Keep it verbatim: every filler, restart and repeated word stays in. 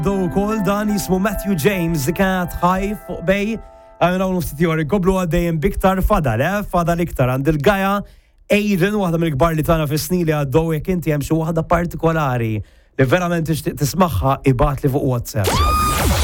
Do kol dan jismu Matthew James kat ħaj fuq bej għamina għunu ftit goblu għaddejjem biktar fadal, eh? Fadal iktar għand il-gaja Aiden, waħda mill-kbar li tana fis-snin li għaddew jekk inti hemm xi waħda partikolari li verament tixtieq tismagħha ibgħat li fuq WhatsApp.